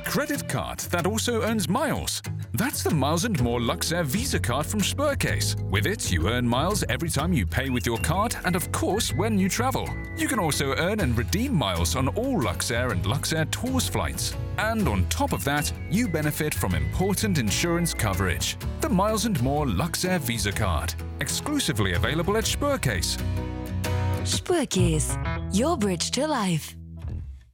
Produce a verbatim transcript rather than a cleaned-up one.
credit card that also earns miles. That's the Miles and More Luxair Visa card from Spurcase. With it, you earn miles every time you pay with your card and, of course, when you travel. You can also earn and redeem miles on all Luxair and Luxair Tours flights. And on top of that, you benefit from important insurance coverage. The Miles and More Luxair Visa card. Exclusively available at Spurcase. Spurcase, your bridge to life.